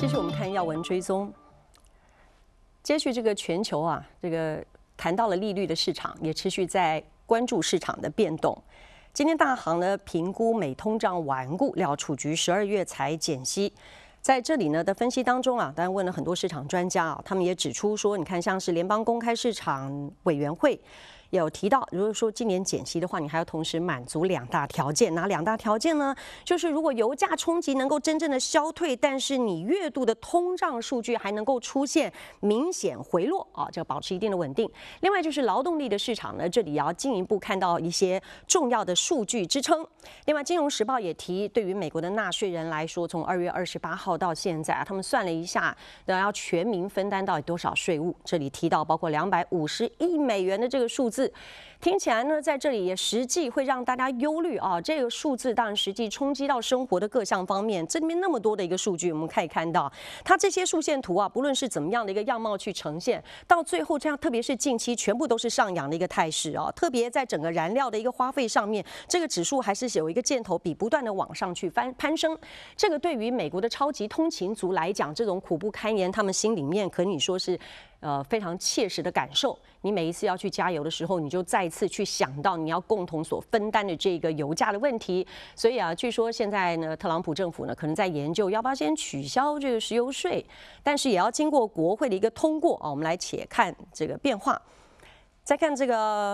继续我们看要闻追踪，接续这个全球这个谈到了利率的市场，也持续在关注市场的变动。今天大行呢评估美通胀顽固，料储局12月才减息。在这里呢的分析当中当然问了很多市场专家他们也指出说，你看像是联邦公开市场委员会也有提到，如果说今年减息的话，你还要同时满足2大条件。哪2大条件呢？就是如果油价冲击能够真正的消退，但是你月度的通胀数据还能够出现明显回落这保持一定的稳定。另外就是劳动力的市场呢，这里也要进一步看到一些重要的数据支撑。另外，《金融时报》也提，对于美国的纳税人来说，从2月28号到现在他们算了一下，要全民分担到底多少税务。这里提到包括250亿美元的这个数字。听起来呢，在这里也实际会让大家忧虑这个数字当然实际冲击到生活的各项方面。这里面那么多的一个数据，我们可以看到，它这些数线图不论是怎么样的一个样貌去呈现，到最后这样，特别是近期全部都是上扬的一个态势特别在整个燃料的一个花费上面，这个指数还是有一个箭头比不断的往上去攀升。这个对于美国的超级通勤族来讲，这种苦不堪言，他们心里面可以说是非常切实的感受。你每一次要去加油的时候，你就再一次去想到你要共同所分担的这个油价的问题。所以据说现在呢，特朗普政府呢可能在研究要不要先取消这个石油税，但是也要经过国会的一个通过我们来且看这个变化。再看这个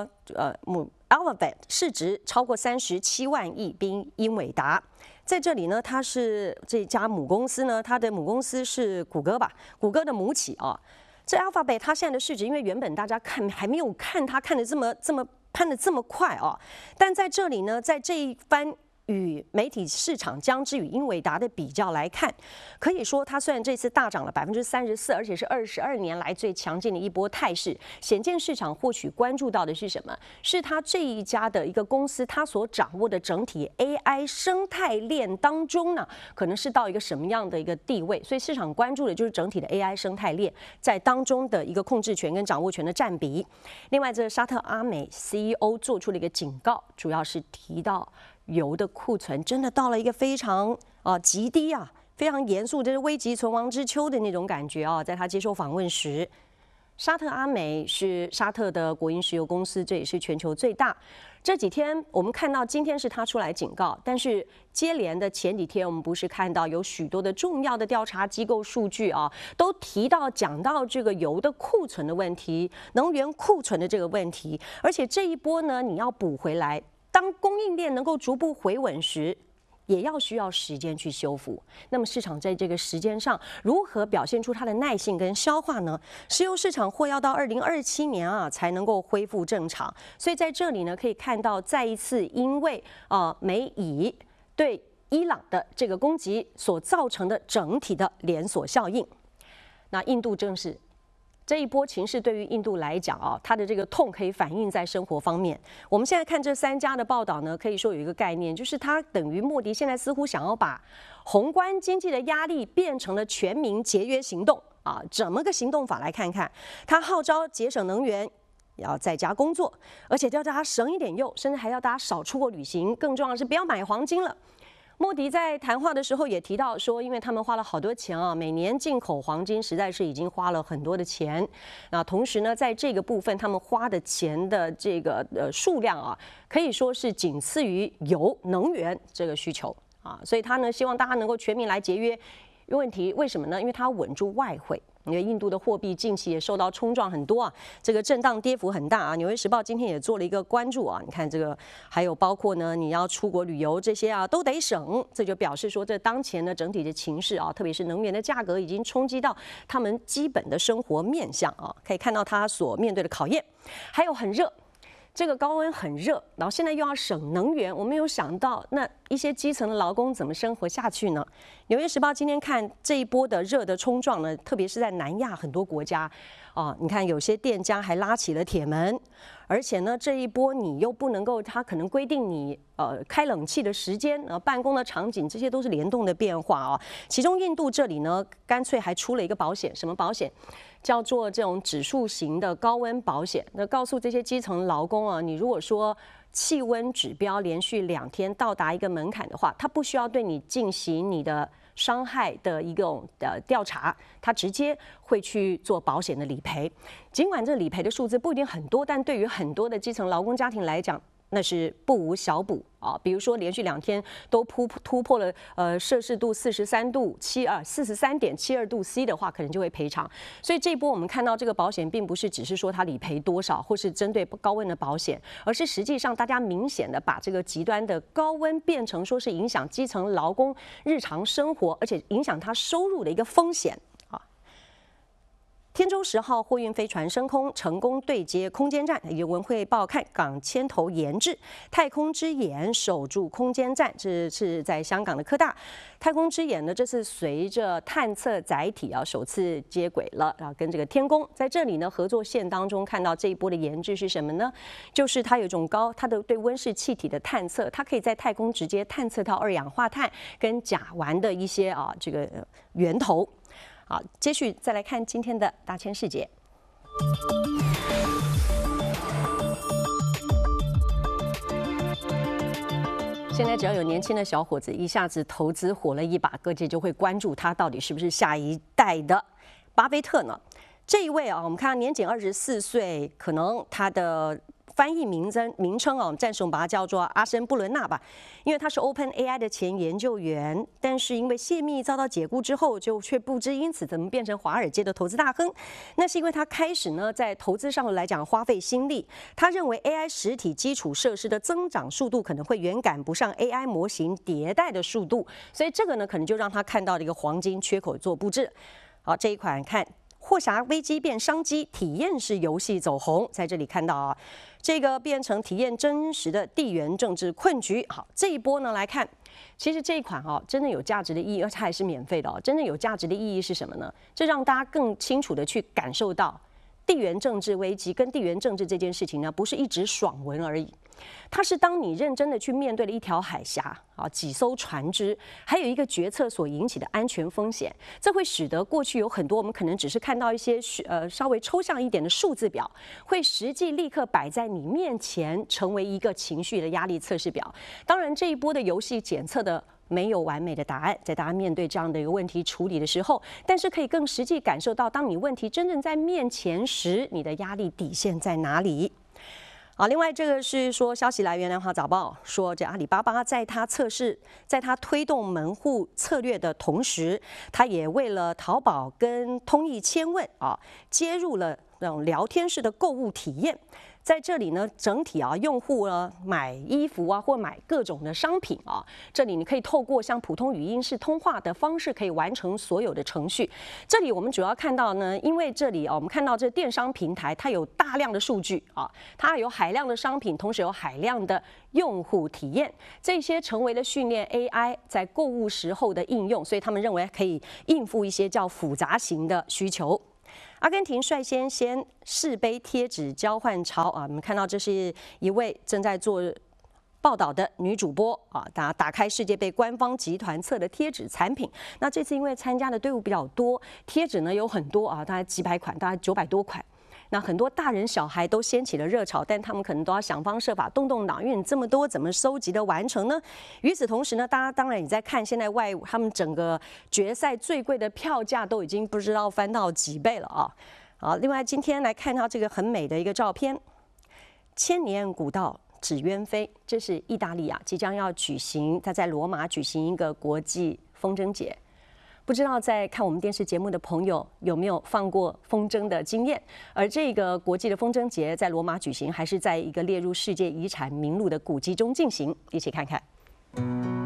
Alphabet 市值超过37万亿，并英伟达。在这里呢，它是这家母公司呢，它的母公司是谷歌吧，谷歌的母企这 Alphabet 它现在的市值，因为原本大家还没有看它看得这么攀得这么快但在这里呢，在这一番与媒体市场将之与英伟达的比较来看，可以说它虽然这次大涨了34%，而且是22年来最强劲的一波态势，显见市场或许关注到的是什么？是它这一家的一个公司，它所掌握的整体 AI 生态链当中呢，可能是到一个什么样的一个地位？所以市场关注的就是整体的 AI 生态链在当中的一个控制权跟掌握权的占比。另外，这沙特阿美 CEO 做出了一个警告，主要是提到油的库存真的到了一个非常极低非常严肃，这是危急存亡之秋的那种感觉在他接受访问时，沙特阿美是沙特的国营石油公司，这也是全球最大。这几天我们看到，今天是他出来警告，但是接连的前几天，我们不是看到有许多的重要的调查机构数据都讲到这个油的库存的问题，能源库存的这个问题，而且这一波呢，你要补回来。当供应链能够逐步回稳时，也需要时间去修复。那么市场在这个时间上如何表现出它的耐性跟消化呢？石油市场或要到2027年才能够恢复正常。所以在这里呢，可以看到再一次因为美以对伊朗的这个攻击所造成的整体的连锁效应。那印度正是。这一波情势对于印度来讲它的这个痛可以反映在生活方面。我们现在看这3家的报道呢，可以说有一个概念，就是它等于莫迪现在似乎想要把宏观经济的压力变成了全民节约行动怎么个行动法来看看？他号召节省能源，要在家工作，而且叫大家省一点用，甚至还要大家少出国旅行，更重要的是不要买黄金了。莫迪在谈话的时候也提到说，因为他们花了好多钱每年进口黄金实在是已经花了很多的钱。那同时呢，在这个部分他们花的钱的这个数量可以说是仅次于油能源这个需求所以他呢希望大家能够全民来节约。问题为什么呢？因为它稳住外汇。因为印度的货币近期也受到冲撞很多这个震荡跌幅很大纽约时报今天也做了一个关注你看这个还有包括呢，你要出国旅游这些都得省，这就表示说这当前的整体的情势特别是能源的价格已经冲击到他们基本的生活面向可以看到他所面对的考验，还有很热。这个高温很热，然后现在又要省能源，我们有想到那一些基层的劳工怎么生活下去呢？纽约时报今天看这一波的热的冲撞呢，特别是在南亚很多国家你看有些店家还拉起了铁门，而且呢这一波你又不能够，它可能规定你开冷气的时间办公的场景，这些都是联动的变化其中印度这里呢，干脆还出了一个保险，什么保险？叫做这种指数型的高温保险。那告诉这些基层劳工你如果说气温指标连续2天到达一个门槛的话，它不需要对你进行你的伤害的一种调查，他直接会去做保险的理赔。尽管这理赔的数字不一定很多，但对于很多的基层劳工家庭来讲，那是不无小补啊。比如说连续2天都突破了摄氏度43.72°C 的话，可能就会赔偿。所以这一波我们看到这个保险，并不是只是说它理赔多少，或是针对高温的保险，而是实际上大家明显的把这个极端的高温变成说是影响基层劳工日常生活，而且影响他收入的一个风险。天舟10号货运飞船升空，成功对接空间站。由文汇报看，港牵头研制太空之眼守住空间站，这是在香港的科大。太空之眼呢，这次随着探测载体首次接轨了，跟这个天宫在这里呢合作线当中看到这一波的研制是什么呢？就是它有一种它的对温室气体的探测，它可以在太空直接探测到二氧化碳跟甲烷的一些这个源头。好，接续再来看今天的大千世界。现在只要有年轻的小伙子一下子投资火了一把，各界就会关注他到底是不是下一代的巴菲特呢？这一位我们看年仅24岁，可能他的翻译名称我们暂时把它叫做阿森·布伦纳吧，因为他是 OpenAI 的前研究员，但是因为泄密遭到解雇之后，却不知因此怎么变成华尔街的投资大亨。那是因为他开始呢在投资上来讲花费心力，他认为 AI 实体基础设施的增长速度可能会远赶不上 AI 模型迭代的速度，所以这个呢可能就让他看到了一个黄金缺口做布置。好，这一款看。霍霞危机变商机，体验式游戏走红，在这里看到这个变成体验真实的地缘政治困局。好，这一波呢来看，其实这一款真的有价值的意义，而且还是免费的真正有价值的意义是什么呢？这让大家更清楚的去感受到地缘政治危机跟地缘政治这件事情呢，不是一纸爽文而已。它是当你认真的去面对了一条海峡几艘船只，还有一个决策所引起的安全风险，这会使得过去有很多我们可能只是看到一些稍微抽象一点的数字表，会实际立刻摆在你面前，成为一个情绪的压力测试表。当然，这一波的游戏检测的没有完美的答案，在大家面对这样的一个问题处理的时候，但是可以更实际感受到，当你问题真正在面前时，你的压力底线在哪里。好，另外这个是说，消息来源《南华早报》说，这阿里巴巴在它推动门户策略的同时，它也为了淘宝跟通义千问接入了那种聊天式的购物体验。在这里呢，整体用户呢买衣服或买各种的商品这里你可以透过像普通语音式通话的方式，可以完成所有的程序。这里我们主要看到呢，因为这里我们看到这电商平台它有大量的数据它有海量的商品，同时有海量的用户体验，这些成为了训练 AI 在购物时候的应用，所以他们认为可以应付一些较复杂型的需求。阿根廷率先试杯贴纸交换潮我们看到这是一位正在做报道的女主播大家打开世界杯官方集团测的贴纸产品。那这次因为参加的队伍比较多，贴纸呢有很多大概几百款，大概900多款。那很多大人小孩都掀起了热潮，但他们可能都要想方设法动脑，因为你这么多怎么收集的完成呢？与此同时呢，大家当然也在看现在他们整个决赛最贵的票价都已经不知道翻到几倍了好，另外今天来看到这个很美的一个照片，千年古道纸鸢飞，这是意大利即将要举行，它在罗马举行一个国际风筝节。不知道在看我们电视节目的朋友有没有放过风筝的经验？而这个国际的风筝节在罗马举行，还是在一个列入世界遗产名录的古迹中进行？一起看看。